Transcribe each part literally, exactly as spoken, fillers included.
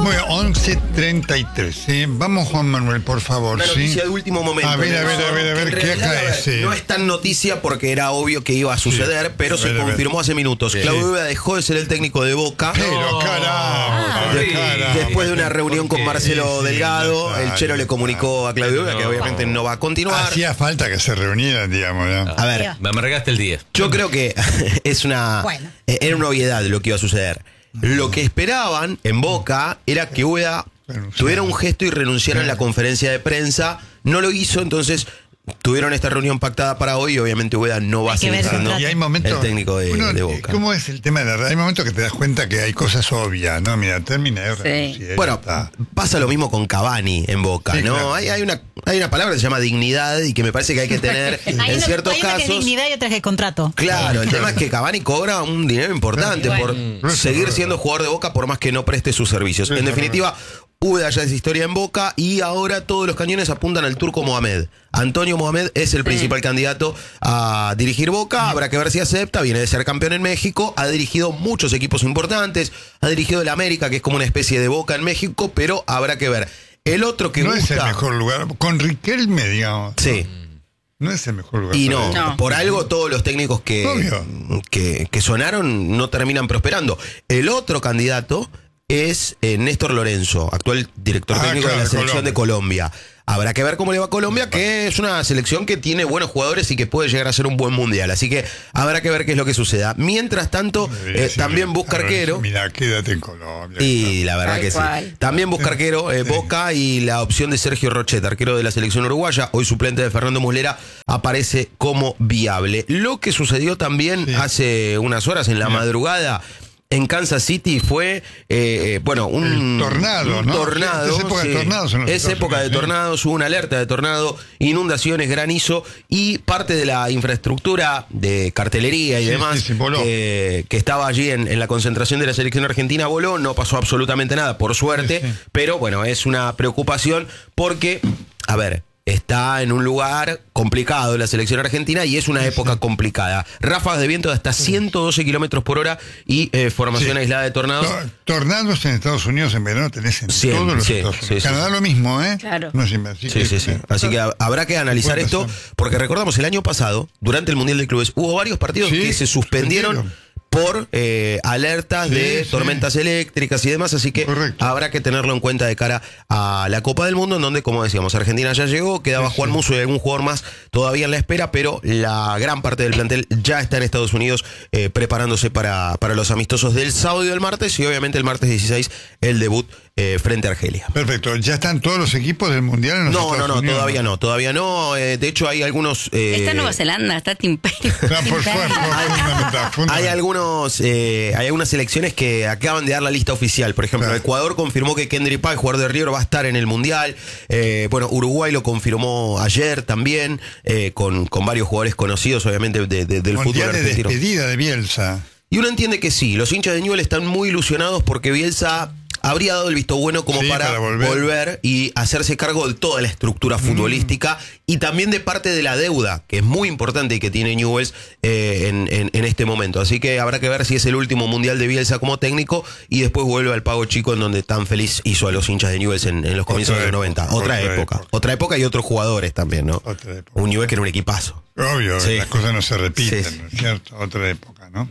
Bueno, once treinta y tres. ¿Sí? Vamos, Juan Manuel, por favor. Una ¿sí? noticia de último momento. A ver, a ver, a ver, a ver, En ¿qué realidad, acá a ver, es? Sí. No es tan noticia porque era obvio que iba a suceder, Sí. pero A se ver, a ver. confirmó hace minutos. Sí. Claudio Vega dejó de ser el técnico de Boca. Pero caramba, De- caramba. Después de una reunión con Marcelo Sí, sí, Delgado, ya está, el Chero ya le comunicó a Claudio Vega que obviamente no va a continuar. Hacía falta que se reunieran, digamos, ¿no? A ver, Ya. Me amargaste el día. yo creo que es una Bueno. eh, era una obviedad lo que iba a suceder. Lo que esperaban en Boca era que Ueda Renunciar. tuviera un gesto y renunciara en la conferencia de prensa. No lo hizo, entonces tuvieron esta reunión pactada para hoy y obviamente Ueda no va Hay a que seguir ver siendo contrato. Y hay momentos. el técnico de, uno, de Boca. ¿Cómo es el tema de la radio? Hay momentos que te das cuenta que hay cosas obvias, ¿no? Mira, termina de renunciar, Bueno, está. pasa lo mismo con Cavani en Boca, Sí, ¿no? claro. Hay, hay una hay una palabra que se llama dignidad y que me parece que hay que tener Hay en una- ciertos hay una que es casos. dignidad y otra que es contrato. Claro, el tema es que Cavani cobra un dinero importante Claro. por Bueno. seguir siendo jugador de Boca por más que no preste sus servicios. En definitiva, Ueda ya es historia en Boca y ahora todos los cañones apuntan al turco Mohamed. Antonio Mohamed es el principal candidato a dirigir Boca, habrá que ver si acepta, viene de ser campeón en México, ha dirigido muchos equipos importantes, ha dirigido el América, que es como una especie de Boca en México, pero habrá que ver. El otro que No gusta... es el mejor lugar. Con Riquelme, digamos. Sí. No es el mejor lugar. Y para no, él. No. por algo todos los técnicos que, Obvio. que, que sonaron no terminan prosperando. El otro candidato es eh, Néstor Lorenzo, actual director Ah, técnico claro, de la de selección de Colombia. Habrá que ver cómo le va a Colombia, que es una selección que tiene buenos jugadores y que puede llegar a ser un buen mundial. Así que habrá que ver qué es lo que suceda. Mientras tanto, Debería eh, decirle, también busca a ver, arquero. Mira, quédate en Colombia. Y la verdad Tal que cual. sí. También busca arquero eh, Boca y la opción de Sergio Rochet, arquero de la selección uruguaya, hoy suplente de Fernando Muslera, aparece como viable. Lo que sucedió también Sí. hace unas horas en la Mira. madrugada en Kansas City fue, eh, eh, bueno, un El tornado, un ¿no? tornado. Es época de tornados en los Es Estados época de Unidos, sí. tornados, hubo una alerta de tornado, inundaciones, granizo y parte de la infraestructura de cartelería y Sí, demás sí, sí, voló. que, que estaba allí en, en la concentración de la selección argentina voló, no pasó absolutamente nada, por suerte, Sí, sí. pero bueno, es una preocupación porque, a ver, está en un lugar complicado la selección argentina y es una época complicada. Ráfagas de viento de hasta ciento doce kilómetros por hora y eh, formación Sí. aislada de tornados. Tor- Tornados en Estados Unidos en verano tenés en Siempre, todos los sí, Estados sí, Unidos. sí, Canadá sí. lo mismo, ¿eh? Claro. No es así Sí, que- sí, sí. Así que ha- habrá que analizar Buena esto, razón. porque recordamos, el año pasado, durante el Mundial de Clubes, hubo varios partidos Sí, que se suspendieron suspendieron. por eh, alertas Sí, de sí. tormentas eléctricas y demás, así que Correcto. habrá que tenerlo en cuenta de cara a la Copa del Mundo, en donde, como decíamos, Argentina ya llegó, quedaba Sí, Juan sí. Musso y algún jugador más todavía en la espera, pero la gran parte del plantel ya está en Estados Unidos eh, preparándose para, para los amistosos del sábado y del martes, y obviamente el martes dieciséis el debut eh, frente a Argelia. Perfecto. ¿Ya están todos los equipos del Mundial en los No, Estados no, no, Unidos? todavía no, todavía no. eh, de hecho, hay algunos... eh, Está en Nueva Zelanda, está Timperio. No, por favor, fundamental, Hay fundamental. algunos, eh, hay algunas selecciones que acaban de dar la lista oficial. Por ejemplo, Claro. Ecuador confirmó que Kendry Pay, jugador de River, va a estar en el Mundial. Eh, bueno, Uruguay lo confirmó ayer también, eh, con, con varios jugadores conocidos, obviamente, de- de- del Mundial fútbol de argentino. despedida de Bielsa. Y uno entiende que sí, los hinchas de Newell están muy ilusionados porque Bielsa habría dado el visto bueno como Sí, para, para volver. volver. y hacerse cargo de toda la estructura futbolística y también de parte de la deuda, que es muy importante y que tiene Newell's eh, en, en- en este momento. Así que habrá que ver si es el último mundial de Bielsa como técnico y después vuelve al pago chico en donde tan feliz hizo a los hinchas de Newell's en, en los comienzos Otra de los época, noventa. Otra, otra época, época. Otra época y otros jugadores también, ¿no? Otra época. Un Newell's que era un equipazo. Obvio, Sí. las cosas no se repiten, Sí, sí. ¿no es cierto? Otra época, ¿no?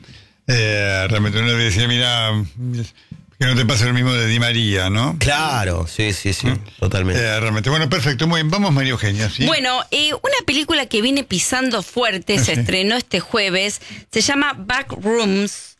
Eh, realmente uno le decía, mira, que no te pase lo mismo de Di María, ¿no? Claro, sí, sí, sí, totalmente. Eh, realmente, bueno, perfecto, muy bien, vamos María Eugenia, ¿sí? Bueno, eh, una película que viene pisando fuerte, se Sí. estrenó este jueves, se llama Backrooms.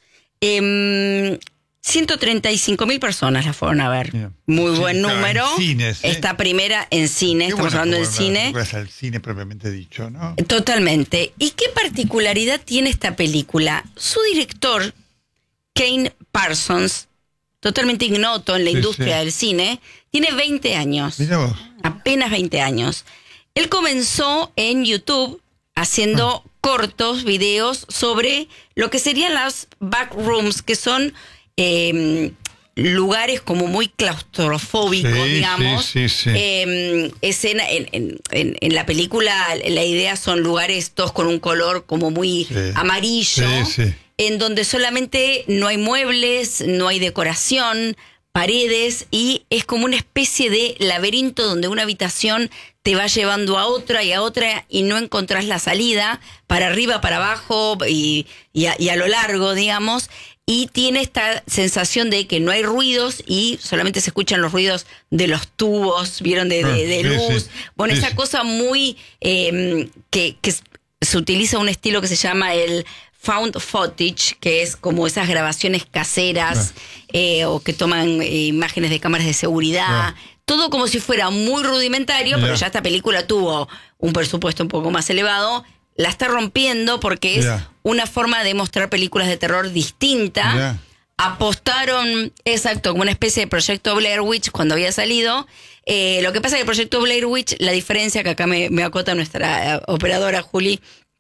Eh, ciento treinta y cinco mil personas la fueron a ver. Bien. Muy Sí, buen claro, número. en cines, ¿eh? Esta primera en cine, Qué estamos buena hablando del forma, cine. películas al cine propiamente dicho, ¿no? Totalmente. ¿Y qué particularidad tiene esta película? Su director, Kane Parsons, totalmente ignoto en la Sí, industria sí. del cine, tiene veinte años. Mira vos. Apenas veinte años. Él comenzó en YouTube haciendo cortos videos sobre lo que serían las backrooms, que son eh, lugares como muy claustrofóbicos, Sí, digamos. sí, sí, sí. Eh, escena, en, en- en- en la película la idea son lugares todos con un color como muy Sí. amarillo, Sí, sí. en donde solamente no hay muebles, no hay decoración, paredes y es como una especie de laberinto donde una habitación te va llevando a otra y a otra y no encontrás la salida, para arriba, para abajo y, y, a, y a lo largo, digamos, y tiene esta sensación de que no hay ruidos y solamente se escuchan los ruidos de los tubos, ¿vieron? De, de, de luz. Sí, sí, bueno, sí, esa sí. cosa muy... Eh, que, que se utiliza un estilo que se llama el found footage, que es como esas grabaciones caseras ah. eh, o que toman eh, imágenes de cámaras de seguridad. Ah. Todo como si fuera muy rudimentario, yeah. pero ya esta película tuvo un presupuesto un poco más elevado. La está rompiendo porque es yeah. una forma de mostrar películas de terror distinta. Yeah. Apostaron, exacto, como una especie de proyecto Blair Witch cuando había salido. Eh, lo que pasa es que el proyecto Blair Witch, la diferencia que acá me, me acota nuestra operadora Juli,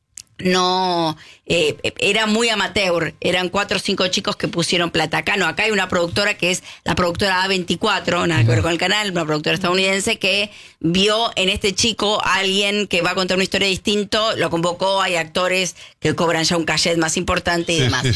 no eh, era muy amateur, eran cuatro o cinco chicos que pusieron plata. Acá no, acá hay una productora que es la productora A veinticuatro, nada que ver con el canal, una productora estadounidense que vio en este chico a alguien que va a contar una historia distinta, lo convocó, hay actores que cobran ya un cachet más importante y sí, demás. Sí.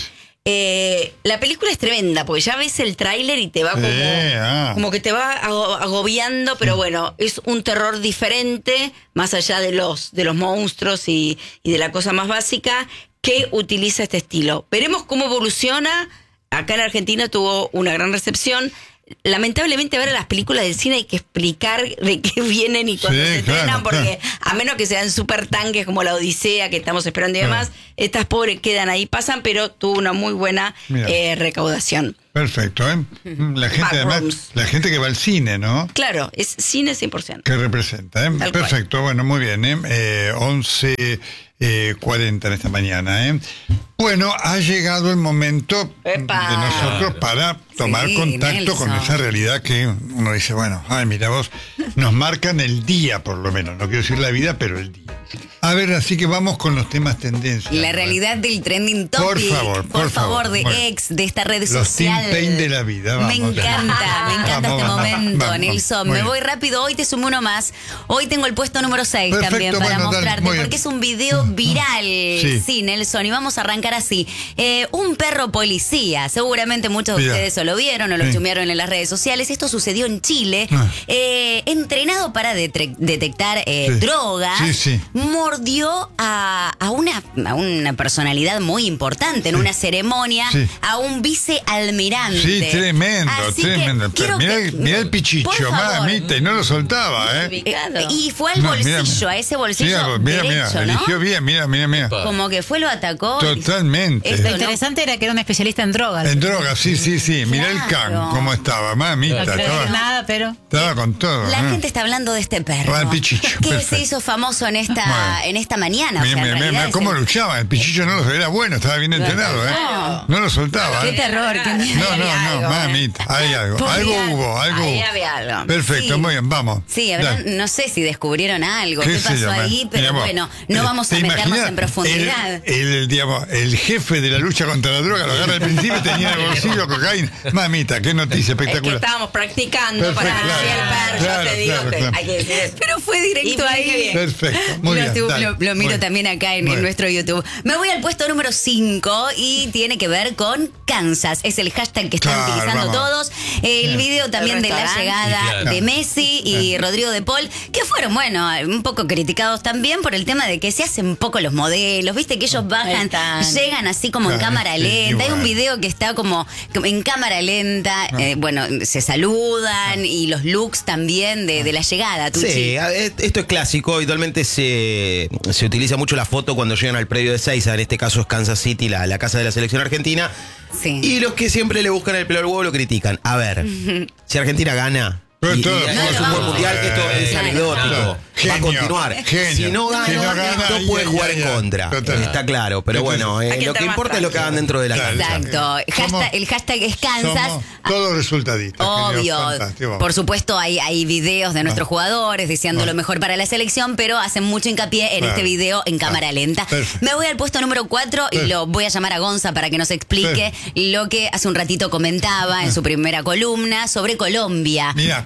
Eh, la película es tremenda porque ya ves el tráiler y te va como, eh, ah. como que te va agobiando, pero bueno, es un terror diferente, más allá de los, de los monstruos y, y de la cosa más básica, que utiliza este estilo. Veremos cómo evoluciona. Acá en Argentina tuvo una gran recepción. Lamentablemente ahora las películas del cine hay que explicar de qué vienen y cuándo sí, se estrenan, claro, porque claro. a menos que sean súper tanques como la Odisea que estamos esperando y demás, claro. estas pobres quedan ahí, pasan, pero tuvo una muy buena eh, recaudación. Perfecto, ¿eh? La gente, además, la gente que va al cine, ¿no? Claro, es cine cien por ciento. Que representa, ¿eh? Tal Perfecto, cual. Bueno, muy bien, ¿eh? eh once cuarenta en esta mañana, ¿eh? Bueno, ha llegado el momento Epa. de nosotros para tomar sí, contacto Nelson. con esa realidad que uno dice, bueno, ay, mira vos, nos marcan el día por lo menos, no quiero decir la vida, pero el día. A ver, así que vamos con los temas tendencia. La realidad del trending topic. Por favor, por, por favor, favor. de bueno, ex, de esta red los social. Los Tim Payne de la vida, vamos. Me encanta, me encanta vamos, este vamos, momento, vamos, Nelson. Me voy rápido, hoy te sumo uno más. Hoy tengo el puesto número seis Perfecto, también para bueno, mostrarte, dale, porque es un video viral, sí. sí, Nelson, y vamos a arrancar así. Eh, un perro policía, seguramente muchos de Mira. ustedes o lo vieron o lo sí. chumearon en las redes sociales. Esto sucedió en Chile, ah. eh, entrenado para de- detectar eh, sí. drogas, sí, sí. mordió a, a, una, a una personalidad muy importante en sí. una ceremonia, sí. a un vicealmirante. Sí, tremendo, Así tremendo. Mira, que, mira el pichicho, mamita, y no lo soltaba, ¿eh? eh y fue al bolsillo, no, mira, a ese bolsillo sí, mira, derecho, mira, ¿no? eligió bien, mira, mira, mira. Como que fue, lo atacó. Totalmente. Lo interesante era que era un especialista en drogas. En drogas, sí, sí, sí. Claro. Mirá el can, cómo estaba, mamita. No estaba, nada, pero... Estaba con todo. La ¿eh? gente está hablando de este perro. Ah, el pichicho, que perfecto. se hizo famoso en esta, bueno. en esta mañana. Mira, o sea, mira, en mira cómo el... luchaba. El pichicho no lo era bueno, estaba bien entrenado, ¿eh? No, no lo soltaba. Qué ¿eh? terror. Qué miedo. No, no, no, mamita. Hay algo. Podría, algo hubo, algo ahí hubo. había algo. Perfecto, sí. muy bien, vamos. Sí, habrá, no sé si descubrieron algo, qué, ¿Qué pasó yo, ahí, pero digamos, bueno, no vamos a meternos en profundidad. El, el, digamos, el jefe de la lucha contra la droga lo agarra al principio y tenía en el bolsillo cocaína. Mamita, qué noticia espectacular. Es que estábamos practicando Perfecto, para claro, decir el perro, claro, yo te digo claro, que claro. hay que decir eso. Pero fue directo Y ahí. bien. Perfecto, muy lo, bien. tu, dale, lo, lo miro muy también acá en, en bien. nuestro YouTube. Me voy al puesto número cinco y tiene que ver con Kansas. Es el hashtag que están Claro, utilizando vamos. todos. El Sí. video también El de la restaurante. llegada Sí, claro. de Messi y Rodrigo de Paul, que fueron, bueno, un poco criticados también por el tema de que se hacen poco los modelos. Viste que ellos bajan, Están. llegan así como en Claro, cámara sí, lenta. Hay un igual. video que está como como en cámara lenta. Eh, bueno, se saludan y los looks también de, de la llegada. Tucci. Sí, a- e- esto es clásico. Habitualmente se, se utiliza mucho la foto cuando llegan al predio de Seiza. En este caso es Kansas City, la, la casa de la selección argentina. Sí. Y los que siempre le buscan el pelo al huevo lo critican. A ver, si Argentina gana Pero y, y todo- es Claro, un buen vamos. mundial, esto es Claro. anecdótico. Claro. Va a Genio, continuar. genio. Si no gana, Si no gana, esto ahí, puede ahí, jugar ahí, en ahí. contra. Total. Está claro. Pero bueno, eh, Hay que lo estar que más importa es lo que hagan dentro de la Claro. cancha. Exacto. Hashtag- Somos- el hashtag es Kansas. Somos todos resultadistas. Obvio. genial, fantástico. Por supuesto, hay, hay videos de nuestros Ah. jugadores deseando Ah. lo mejor para la selección, pero hacen mucho hincapié en Claro. este video en cámara Ah. lenta. Perfecto. Me voy al puesto número cuatro y Perfecto. lo voy a llamar a Gonza para que nos explique lo que hace un ratito comentaba en su primera columna sobre Colombia. Mirá.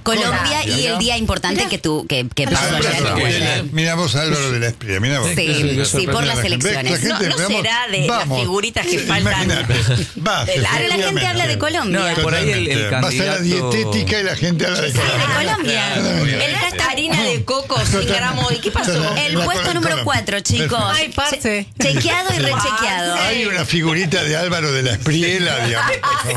Colombia y el día importante que tú que, que pasó ayer. Mira vos, Álvaro de la Espriella, mira vos. Sí, sí, por las elecciones. No, no será de las figuritas que faltan. Va, Ahora la gente habla de Colombia. No, por ahí el, el Vas a la dietética y la gente habla de Colombia. De Colombia. El hashtag harina de coco, cien gramos. ¿Y qué pasó? El puesto número cuatro, chicos. Ay, parce. Chequeado y rechequeado. Hay una figurita de Álvaro de la Espriella, digamos.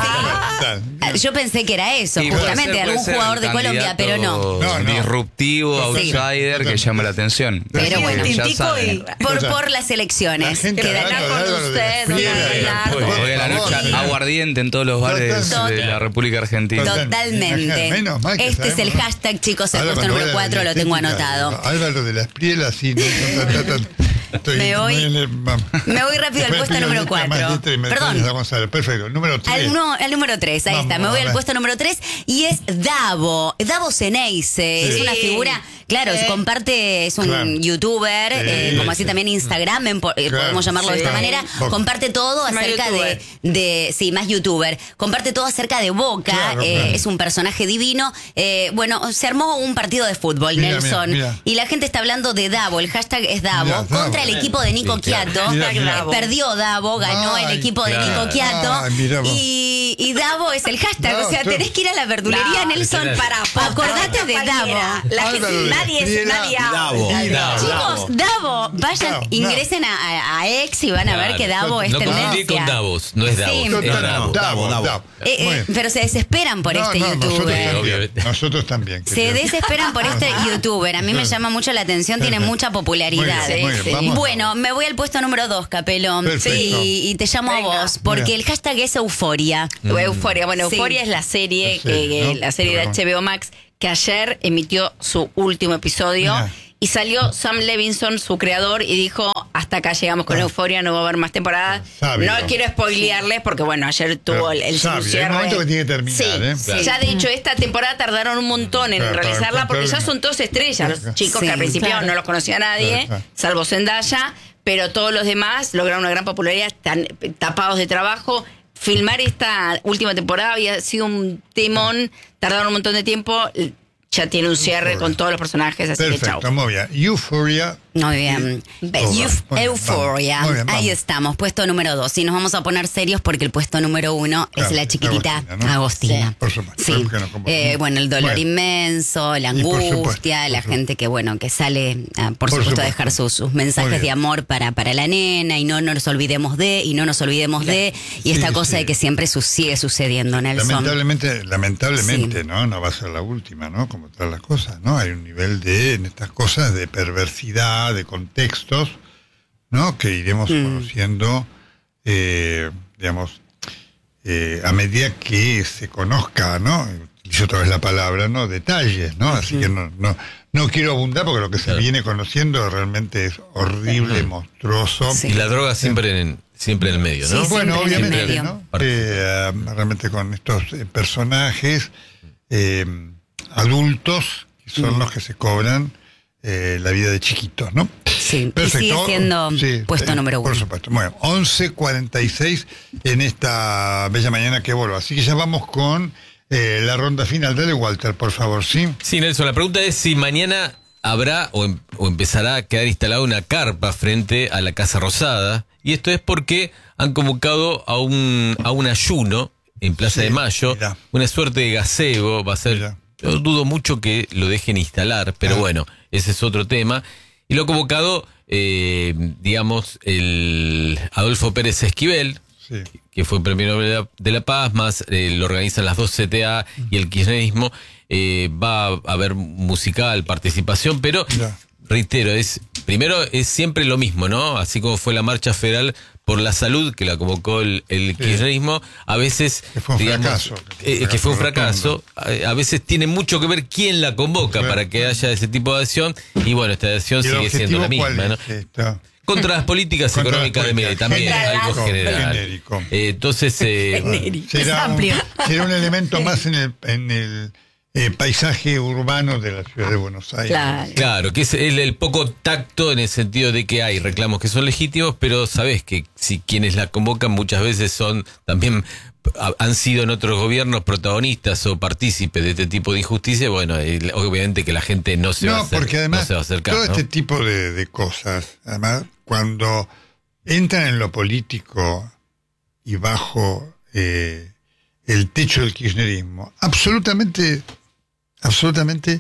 Yo pensé que era eso, justamente, algún jugador de Colombia, pero no. No, no. Disruptivo, Sí. outsider, que llama la atención. Pero bueno, ya Tintico saben. y- por, por las elecciones. gente Que hablando dan- de con Álvaro de la usted, Espriella, don digamos. Abelardo. Hoy a la Por noche favor. aguardiente en todos los bares Totalmente. de la República Argentina. Totalmente. Menos mal que Este es el sabemos. hashtag, chicos, el Ahora, puesto cuando número vaya a la cuatro lo tengo dietética, anotado. Álvaro de la Espriella, sí. No, no, no, no, estoy Me voy- muy en el- vamos. me voy rápido al Después puesto pido número letra cuatro. más letra y me Perdón. pones a Gonzalo. Perfecto, número tres. Al, no- al número tres, ahí Vamos, está. Me voy a al ver. puesto número tres y es Davo. Davo Ceneice. Sí. Es una figura, claro, Sí. comparte, es un Claro. youtuber, Sí, eh, como así sí. también Instagram, en- eh, Claro. podemos llamarlo de Sí. esta manera. Boca. Comparte todo Más acerca de, youtuber. de. Sí, más youtuber. Comparte todo acerca de Boca. Claro, eh, claro. Es un personaje divino. Eh, bueno, se armó un partido de fútbol, Mira, Nelson. mira, mira. Y la gente está hablando de Davo. El hashtag es Davo. Mira, Davo. Contra el equipo de Nico Quiato. Mira, mira. Eh, Perdió Davo, ganó Ay, el equipo de claro. Nico Quiato. Ay, mira vos. y, y Davo es el hashtag. No, o sea, tú- tenés que ir a la verdulería, No, Nelson, para acordate de Davo. La Álvaro gente, de la nadie es Espriella. nadie. Davo. Mira, Chicos, Davo, vayan, Davo, ingresen a, a- a X y van a ver Claro. que Davo es No confundí tendencia. con Davos, no es Davos. Sí. es Total, Davo. no, Davo, Davo. Davo. Eh, eh, Muy bien. pero se desesperan por No, este no, nosotros youtuber. también. Obviamente. Nosotros también. Se querido. desesperan por este youtuber. A mí me llama mucho la atención, tiene mucha popularidad. Muy bien, muy bien, Sí. vamos. Bueno, me voy al puesto número dos, Capelón. Perfecto. Y, y te llamo a Venga. vos, porque Mira. el hashtag es euforia. Euforia. Bueno, Sí. Euforia es la serie, La serie, que, ¿no? la serie de Perdón. H B O Max que ayer emitió su último episodio. Mira. Y salió Sam Levinson, su creador, y dijo, hasta acá llegamos con Ah. Euforia, no va a haber más temporadas. Sabio. No quiero spoilearles porque, bueno, ayer tuvo Pero el, el sabio, cierre. hay un momento que tiene que terminar, Sí, ¿eh? sí. Claro. Ya de hecho, esta temporada tardaron un montón en Claro, realizarla claro, porque claro. ya son todos estrellas. Los Claro. chicos Sí, que al principio claro. no los conocía nadie, Claro, claro. salvo Zendaya, pero todos los demás lograron una gran popularidad, están tapados de trabajo. Filmar esta última temporada había sido un temón, tardaron un montón de tiempo, ya tiene un cierre Euphoria. con todos los personajes, así que Perfecto, chao. muy bien. Euphoria. Muy bien. Toda. Euf- Muy bien, Euphoria. vamos. Muy bien, Ahí vamos. estamos, puesto número dos. Y nos vamos a poner serios porque el puesto número uno Claro, es la chiquitita Agostina, ¿no? Agostina. Sí, por supuesto, Sí. porque nos convoca. Eh, bueno, el dolor Bueno. inmenso, la Y por angustia, supuesto, la por gente supuesto. que, bueno, que sale, ah, por, Por supuesto, a supuesto. dejar sus, sus Muy mensajes bien. de amor para, para la nena y no nos olvidemos de, y no nos olvidemos de, y Sí, esta cosa sí. de que siempre su- sigue sucediendo, Nelson. Lamentablemente, lamentablemente, Sí. ¿no? No va a ser la última, ¿no? Como todas las cosas, ¿no? Hay un nivel de, en estas cosas, de perversidad, de contextos, ¿no? Que iremos Mm. conociendo, eh, digamos, eh, a medida que se conozca, ¿no? Utilizo otra vez la palabra, ¿no? Detalles, ¿no? Así que no, no, no quiero abundar porque lo que se viene conociendo realmente es horrible, monstruoso. Sí. Y la droga siempre en, siempre en el medio, ¿no? Sí, Bueno, siempre en el obviamente, medio. ¿no? Eh, realmente con estos eh, personajes eh, adultos, que son los que se cobran eh, la vida de chiquitos, ¿no? Sí, y sigue siendo puesto eh, número uno. Por supuesto. Bueno, once cuarenta y seis en esta bella mañana que vuelvo. Así que ya vamos con eh, la ronda final. Dale, Walter, por favor, ¿sí? Sí, Nelson, la pregunta es si mañana habrá o, em- o empezará a quedar instalada una carpa frente a la Casa Rosada. Y esto es porque han convocado a un, a un ayuno en Plaza Sí, de Mayo, mirá. una suerte de gazebo, va a ser... Mirá. Yo dudo mucho que lo dejen instalar, pero Ah. bueno, ese es otro tema. Y lo ha convocado, eh, digamos, el Adolfo Pérez Esquivel, Sí. que fue premio Nobel de la, de la Paz, más eh, lo organizan las dos C T A y el kirchnerismo. Eh, va a haber musical, participación, pero Ya. reitero, es primero es siempre lo mismo, ¿no? Así como fue la marcha federal por la salud que la convocó el, el kirchnerismo, a veces Que fue un digamos, fracaso, eh, que fue un fracaso fracaso, a, a veces tiene mucho que ver quién la convoca Claro. para que haya ese tipo de adhesión, y bueno, esta adhesión ¿Y el sigue siendo la objetivo misma, cuál ¿no? es? Esto? Contra las políticas Contra las económicas de Milei, políticas. también Genérico, algo general. genérico. Eh, entonces, eh, Será Es un, amplio. será un elemento más en el, en el eh, paisaje urbano de la ciudad de Buenos Aires. Claro. claro, que es el, el poco tacto en el sentido de que hay reclamos que son legítimos, pero sabes que si quienes la convocan muchas veces son también han sido en otros gobiernos protagonistas o partícipes de este tipo de injusticia, bueno, obviamente que la gente no se, no, va, a hacer, porque además, no se va a acercar. Todo ¿no? este tipo de, de cosas, además, cuando entran en lo político y bajo eh, el techo del kirchnerismo, absolutamente, absolutamente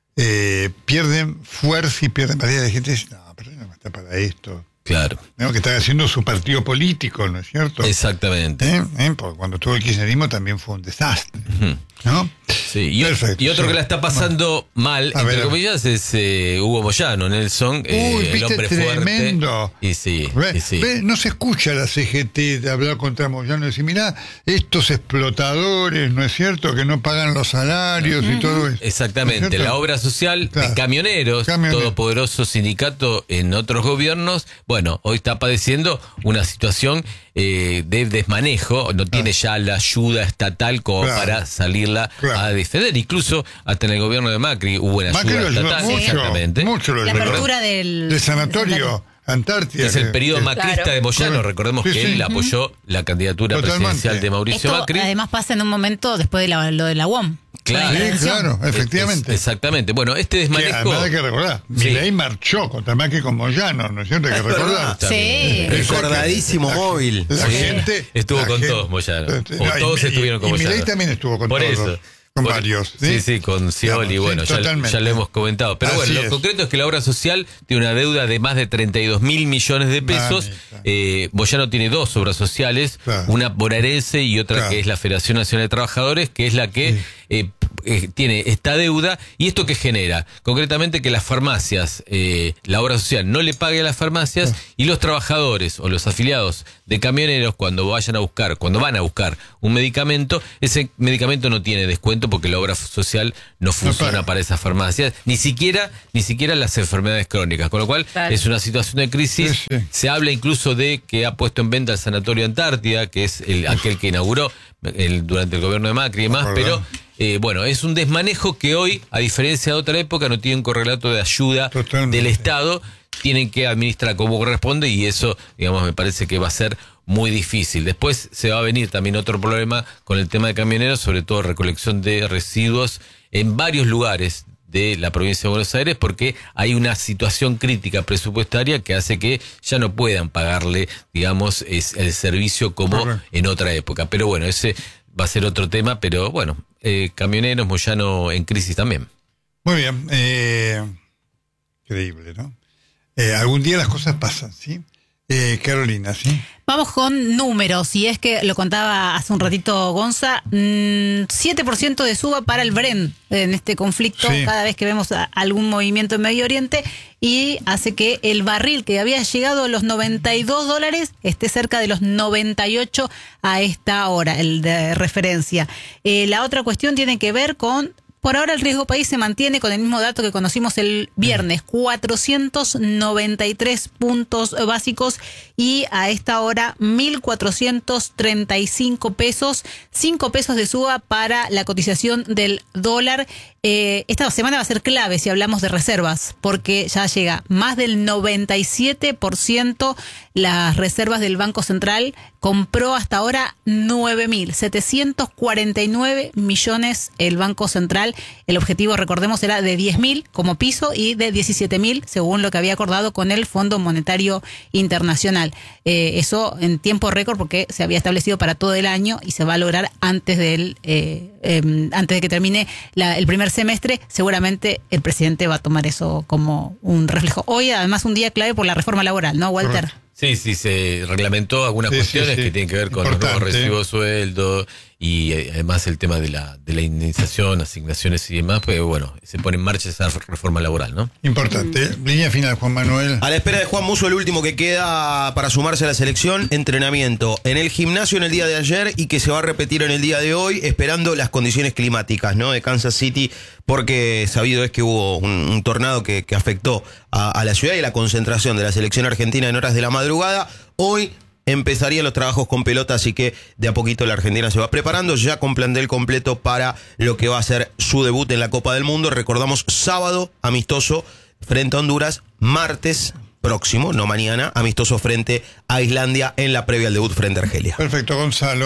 eh, pierden fuerza y pierden valía de gente. Dice, no, pero no está para esto. Claro. ¿No? Que está haciendo su partido político, ¿no es cierto? Exactamente. ¿Eh? ¿Eh? Porque cuando tuvo el kirchnerismo también fue un desastre. Uh-huh. ¿No? Sí, y, Perfecto, y otro sí. que la está pasando bueno. mal, a entre ver, comillas, es eh, Hugo Moyano, Nelson, eh, Uy, el hombre tremendo. fuerte. Y sí, ¿Ve? y sí. ¿Ve? No se escucha la C G T de hablar contra Moyano y decir, mirá, estos explotadores, ¿no es cierto?, que no pagan los salarios uh-huh. y todo eso. Exactamente, ¿no la obra social claro. de camioneros, Camionero. todopoderoso sindicato en otros gobiernos, bueno, hoy está padeciendo una situación eh, de desmanejo, no tiene claro. ya la ayuda estatal como claro. para salirla claro. a defender. Incluso hasta en el gobierno de Macri hubo una Macri ayuda estatal. Mucho, exactamente. Mucho lo la apertura del, del sanatorio Antártida. Es el periodo que, macrista claro. de Moyano. Claro. Recordemos sí, que sí. él apoyó la candidatura Totalmente. presidencial de Mauricio Esto, Macri. Además pasa en un momento después de la, lo de la U O M. Claro, sí, claro, efectivamente. Es, exactamente. Bueno, este desmanejo. Además hay que recordar, sí. Milei marchó contra Macri con Moyano, ¿no es cierto? Hay que recordar. Sí. Recordadísimo móvil. La sí. gente. Estuvo la con gente, todos Moyano. No, o todos y, estuvieron con y Moyano. Milei también estuvo con Por todos. eso. Con Por, varios. ¿sí? sí, sí, con Scioli, sí, bueno, ya, ya lo hemos comentado. Pero Así bueno, lo es. concreto es que la obra social tiene una deuda de más de treinta y dos mil millones de pesos. Eh, Moyano tiene dos obras sociales, claro. una bonaerense y otra claro. que es la Federación Nacional de Trabajadores, que es la que sí. eh, eh, tiene esta deuda. ¿Y esto qué genera? Concretamente que las farmacias, eh, la obra social no le pague a las farmacias sí. y los trabajadores o los afiliados de camioneros cuando vayan a buscar, cuando van a buscar un medicamento, ese medicamento no tiene descuento porque la obra social no funciona no para esas farmacias, ni siquiera ni siquiera las enfermedades crónicas, con lo cual claro. es una situación de crisis. Sí, sí. Se habla incluso de que ha puesto en venta el Sanatorio Antártida, que es el, aquel que inauguró el, durante el gobierno de Macri y demás, no, pero eh, bueno, es un desmanejo que hoy, a diferencia de otra época, no tiene un correlato de ayuda Totalmente. del Estado, tienen que administrar como corresponde y eso, digamos, me parece que va a ser muy difícil. Después se va a venir también otro problema con el tema de camioneros, sobre todo recolección de residuos en varios lugares de la provincia de Buenos Aires, porque hay una situación crítica presupuestaria que hace que ya no puedan pagarle, digamos, es el servicio como Correcto. en otra época. Pero bueno, ese va a ser otro tema, pero bueno, eh, camioneros, Moyano en crisis también. Muy bien, eh, increíble, ¿no? Eh, algún día las cosas pasan, ¿sí? Eh, Carolina, ¿sí? Vamos con números, y es que lo contaba hace un ratito Gonza, mmm, siete por ciento de suba para el Brent en este conflicto sí. cada vez que vemos a, algún movimiento en Medio Oriente, y hace que el barril que había llegado a los noventa y dos dólares esté cerca de los noventa y ocho a esta hora, el de referencia. Eh, la otra cuestión tiene que ver con... Por ahora el riesgo país se mantiene con el mismo dato que conocimos el viernes, cuatrocientos noventa y tres puntos básicos, y a esta hora mil cuatrocientos treinta y cinco pesos, cinco pesos de suba para la cotización del dólar. Eh, esta semana va a ser clave si hablamos de reservas, porque ya llega más del noventa y siete por ciento las reservas del Banco Central. Compró hasta ahora nueve mil setecientos cuarenta y nueve millones el Banco Central. El objetivo, recordemos, era de diez mil como piso y de diecisiete mil según lo que había acordado con el Fondo Monetario Internacional. Eh, eso en tiempo récord, porque se había establecido para todo el año y se va a lograr antes del eh, eh, antes de que termine la, el primer semestre. Seguramente el presidente va a tomar eso como un reflejo. Hoy además un día clave por la reforma laboral, ¿no, Walter? Correcto. Sí, sí, se reglamentó algunas sí, cuestiones sí, sí. que tienen que ver con Importante. los nuevos recibos de sueldo y eh, además el tema de la de la indemnización, asignaciones y demás, pues bueno, se pone en marcha esa reforma laboral, ¿no? Importante. Línea final, Juan Manuel. A la espera de Juan Musso, el último que queda para sumarse a la selección, entrenamiento en el gimnasio en el día de ayer y que se va a repetir en el día de hoy, esperando las condiciones climáticas, ¿no? De Kansas City, porque sabido es que hubo un, un tornado que, que afectó a, a la ciudad y la concentración de la selección argentina en horas de la madrugada. Hoy empezarían los trabajos con pelota, así que de a poquito la Argentina se va preparando, ya con plantel completo para lo que va a ser su debut en la Copa del Mundo. Recordamos, sábado, amistoso frente a Honduras, martes próximo, no mañana, amistoso frente a Islandia en la previa al debut frente a Argelia. Perfecto, Gonzalo.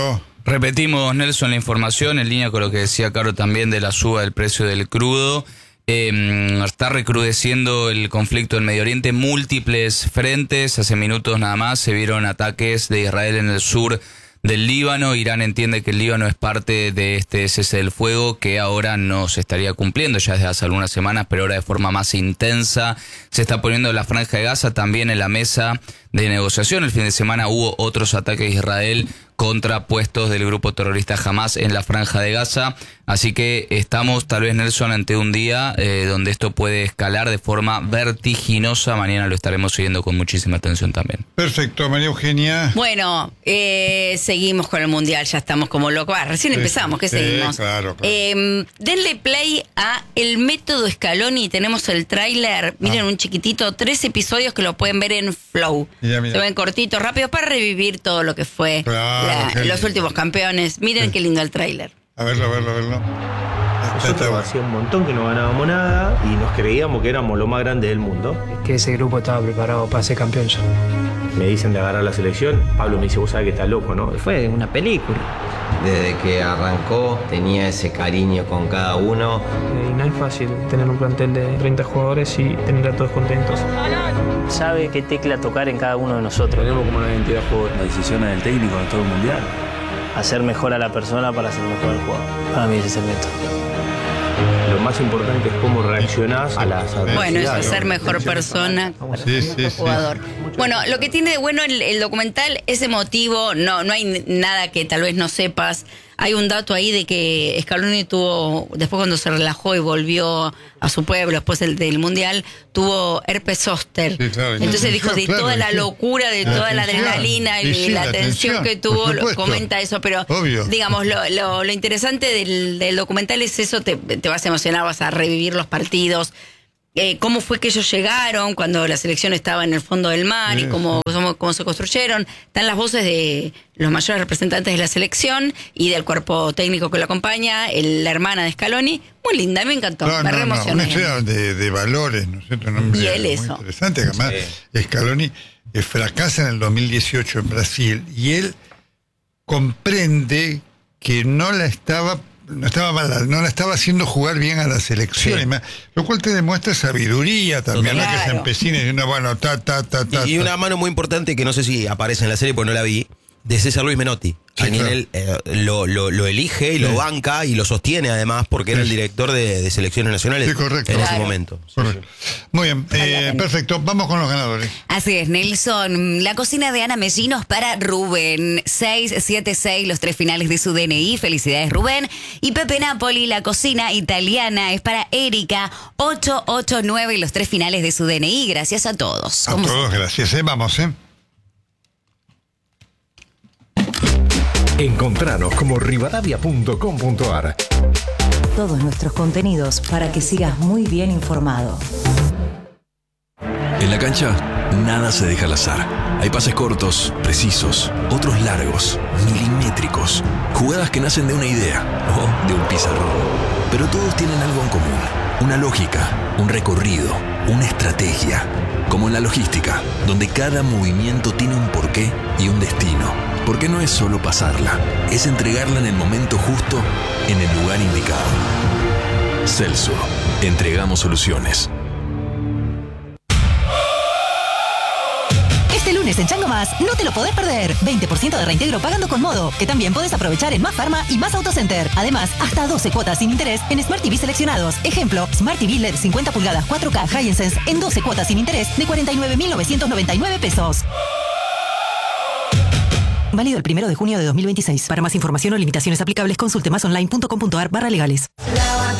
Repetimos, Nelson, la información en línea con lo que decía Caro también de la suba del precio del crudo. Eh, está recrudeciendo el conflicto en Medio Oriente, múltiples frentes. Hace minutos nada más se vieron ataques de Israel en el sur del Líbano. Irán entiende que el Líbano es parte de este cese del fuego que ahora no se estaría cumpliendo ya desde hace algunas semanas, pero ahora de forma más intensa. Se está poniendo la Franja de Gaza también en la mesa de negociación. El fin de semana hubo otros ataques de Israel contra puestos del grupo terrorista Hamas en la Franja de Gaza. Así que estamos, tal vez, Nelson, ante un día eh, donde esto puede escalar de forma vertiginosa. Mañana lo estaremos siguiendo con muchísima atención también. Perfecto, María Eugenia. Bueno, eh, seguimos con el Mundial, ya estamos como locos. Ah, recién sí, empezamos, ¿qué sí, seguimos? Claro, claro. Eh, denle play a El Método Scaloni, tenemos el tráiler, miren, ah. un chiquitito, tres episodios que lo pueden ver en Flow. Mira, mira. Se ven cortitos, rápidos, para revivir todo lo que fue claro, la, los últimos campeones. Miren sí. qué lindo el tráiler. A verlo, a verlo, a verlo. Nosotros hacía un montón que no ganábamos nada y nos creíamos que éramos lo más grande del mundo. Es que ese grupo estaba preparado para ser campeón ya. Me dicen de agarrar la selección. Pablo me dice, vos sabés que estás loco, ¿no? Fue una película. Desde que arrancó tenía ese cariño con cada uno. Y no es fácil tener un plantel de treinta jugadores y tener a todos contentos. Sabe qué tecla tocar en cada uno de nosotros. Tenemos como una identidad de juego. Las decisiones del técnico en todo el mundial. Hacer mejor a la persona para hacer mejor al jugador. Para mí ese es el método. Lo más importante es cómo reaccionás a las adversidades. Bueno, es hacer mejor persona, sí, sí, sí. jugador. Bueno, lo que tiene de bueno el, el documental es emotivo, no, no hay nada que tal vez no sepas. Hay un dato ahí de que Scaloni tuvo, después cuando se relajó y volvió a su pueblo, después del, del Mundial, tuvo herpes zóster. Sí, claro. Entonces sí, dijo, de claro, toda la sí. locura, de la toda la adrenalina y sí, la, la tensión que tuvo, lo, comenta eso. Pero, obvio, digamos, lo, lo, lo interesante del, del documental es eso, te, te vas a emocionar, vas a revivir los partidos. Eh, cómo fue que ellos llegaron cuando la selección estaba en el fondo del mar sí, y cómo, sí. cómo, cómo se construyeron. Están las voces de los mayores representantes de la selección y del cuerpo técnico que lo acompaña, el, la hermana de Scaloni. Muy linda, me encantó, no, me no, reemocioné. No, una historia de, de valores, ¿no es cierto? Un hombre y él muy eso. interesante, que además sí. Scaloni eh, fracasa en el dos mil dieciocho en Brasil y él comprende que no la estaba No estaba, no la estaba haciendo jugar bien a la selección, sí. más, lo cual te demuestra sabiduría también, ¿no? Que se empecine diciendo, bueno, ta, ta, ta, ta. Y, y una mano muy importante que no sé si aparece en la serie porque no la vi, de César Luis Menotti. Sí, a quien claro. él eh, lo, lo, lo elige y sí. lo banca y lo sostiene además porque sí. era el director de, de selecciones nacionales sí, correcto. en claro. ese momento. Correcto. Muy bien, eh, perfecto. Vamos con los ganadores. Así es, Nelson. La cocina de Ana Mellinos para Rubén. seis siete seis, los tres finales de su D N I. Felicidades, Rubén. Y Pepe Napoli, la cocina italiana es para Erika. ocho ocho nueve, los tres finales de su D N I. Gracias a todos. A todos, se... gracias. ¿eh? Vamos, ¿eh? Encontranos como rivadavia punto com punto ar. Todos nuestros contenidos para que sigas muy bien informado. En la cancha, nada se deja al azar. Hay pases cortos, precisos, otros largos, milimétricos. Jugadas que nacen de una idea o de un pizarrón. Pero todos tienen algo en común. Una lógica, un recorrido, una estrategia. Como en la logística, donde cada movimiento tiene un porqué y un destino. Porque no es solo pasarla, es entregarla en el momento justo, en el lugar indicado. Celso, entregamos soluciones. Este lunes en Chango Más, no te lo podés perder. veinte por ciento de reintegro pagando con Modo, que también podés aprovechar en Más Pharma y Más Autocenter. Además, hasta doce cuotas sin interés en Smart T V seleccionados. Ejemplo, Smart T V L E D cincuenta pulgadas cuatro K Hisense en doce cuotas sin interés de cuarenta y nueve mil novecientos noventa y nueve pesos. Válido el primero de junio de dos mil veintiséis. Para más información o limitaciones aplicables, consulte más online punto com punto ar barra legales.